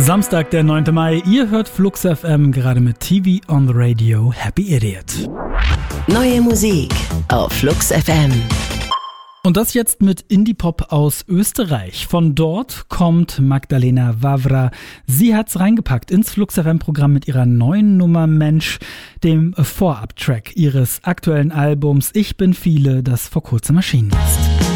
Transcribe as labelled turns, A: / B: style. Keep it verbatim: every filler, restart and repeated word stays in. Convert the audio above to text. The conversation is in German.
A: Samstag, der neunte Mai. Ihr hört Flux F M gerade mit T V on the Radio. Happy Idiot.
B: Neue Musik auf Flux F M.
A: Und das jetzt mit Indie-Pop aus Österreich. Von dort kommt Magdalena Wawra. Sie hat's reingepackt ins Flux F M-Programm mit ihrer neuen Nummer Mensch, dem Vorab-Track ihres aktuellen Albums Ich bin viele, das vor kurzem erschienen ist.